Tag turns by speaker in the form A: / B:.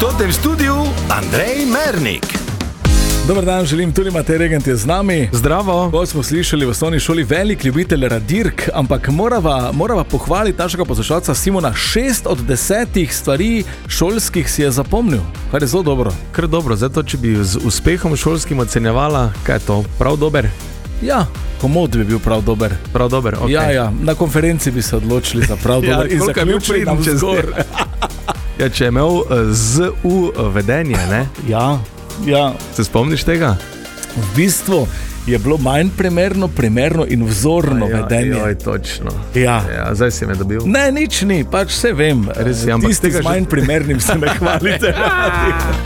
A: Tote v studiu Andrej Mernik.
B: Dobar dan, želim, tudi Matej Regent je z nami.
C: Zdravo.
B: Kot smo slišali v osnovni šoli, velik ljubitelj radirk, ampak morava pohvaliti našega poslušalca Simona. 6 od 10 stvari šolskih si je zapomnil, kar je zelo dobro.
C: Kar dobro, zato če bi z uspehom šolskim ocenjevala, kaj je to, prav dober?
B: Ja, komod bi bil prav dober.
C: Prav dober, ok.
B: Ja, na konferenci bi se odločili za prav dober in zaključili nam zgor.
C: Ja, če je imel ZU vedenje, ne?
B: Ja.
C: Se spomniš tega?
B: V bistvu je bilo manj primerno in vzorno vedenje.
C: Joj, točno.
B: Ja,
C: zdaj si me dobil.
B: Ne, nič ni, pač vse vem.
C: Res je, ampak
B: tisti z manj primernim se ne hvalite.